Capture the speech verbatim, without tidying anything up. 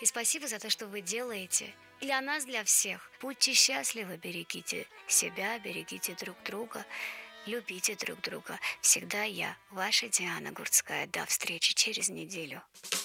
И спасибо за то, что вы делаете. Для нас, для всех. Будьте счастливы, берегите себя, берегите друг друга, любите друг друга. Всегда я, ваша Диана Гурцкая. До встречи через неделю.